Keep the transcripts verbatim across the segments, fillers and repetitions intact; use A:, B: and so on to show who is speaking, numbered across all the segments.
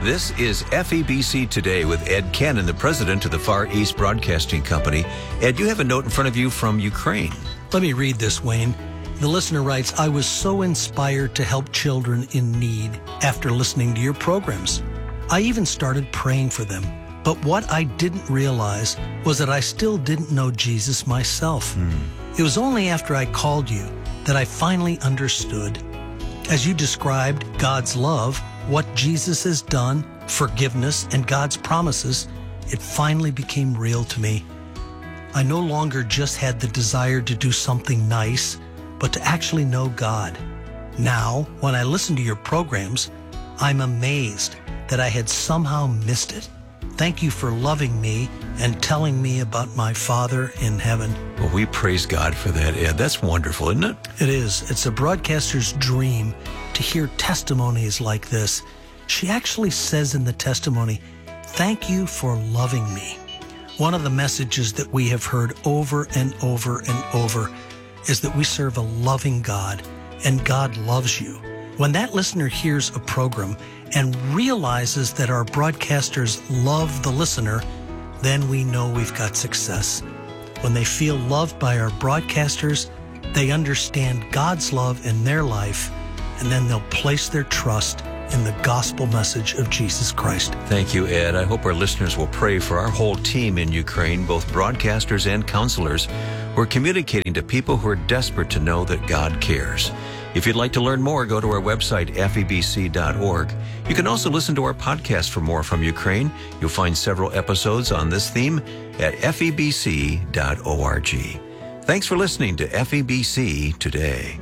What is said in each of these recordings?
A: This is F E B C Today with Ed Cannon, the president of the Far East Broadcasting Company. Ed, you have a note in front of you from Ukraine.
B: Let me read this, Wayne. The listener writes, I was so inspired to help children in need after listening to your programs. I even started praying for them. But what I didn't realize was that I still didn't know Jesus myself. Mm. It was only after I called you that I finally understood. As you described God's love, what Jesus has done, forgiveness, and God's promises, it finally became real to me. I no longer just had the desire to do something nice, but to actually know God. Now, when I listen to your programs, I'm amazed that I had somehow missed it. Thank you for loving me and telling me about my Father in heaven.
A: Well, we praise God for that, Ed. That's wonderful, isn't it?
B: It is. It's a broadcaster's dream to hear testimonies like this. She actually says in the testimony, thank you for loving me. One of the messages that we have heard over and over and over is that we serve a loving God, and God loves you. When that listener hears a program and realizes that our broadcasters love the listener, then we know we've got success. When they feel loved by our broadcasters, they understand God's love in their life, and then they'll place their trust in the gospel message of Jesus Christ.
A: Thank you, Ed. I hope our listeners will pray for our whole team in Ukraine, both broadcasters and counselors, who are communicating to people who are desperate to know that God cares. If you'd like to learn more, go to our website, F E B C dot org. You can also listen to our podcast for more from Ukraine. You'll find several episodes on this theme at F E B C dot org. Thanks for listening to F E B C Today.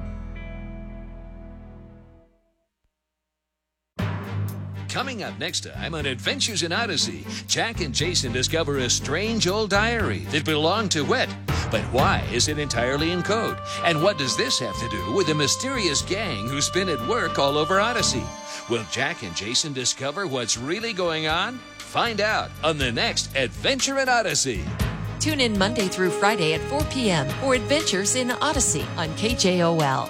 C: Coming up next time on Adventures in Odyssey, Jack and Jason discover a strange old diary that belonged to Wet. But why is it entirely in code? And what does this have to do with a mysterious gang who spin at work all over Odyssey? Will Jack and Jason discover what's really going on? Find out on the next Adventure in Odyssey.
D: Tune in Monday through Friday at four p.m. for Adventures in Odyssey on K J O L.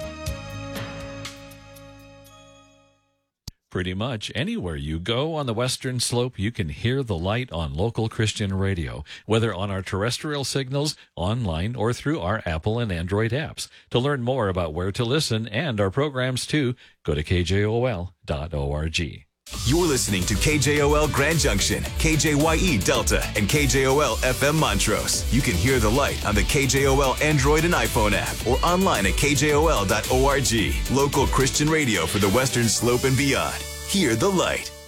E: Pretty much anywhere you go on the Western Slope, you can hear the light on local Christian radio, whether on our terrestrial signals, online, or through our Apple and Android apps. To learn more about where to listen and our programs too, go to K J O L dot org.
F: You're listening to K J O L Grand Junction, K J Y E Delta, and K J O L F M Montrose. You can hear the light on the K J O L Android and iPhone app or online at K J O L dot org. Local Christian radio for the Western Slope and beyond. Hear the light.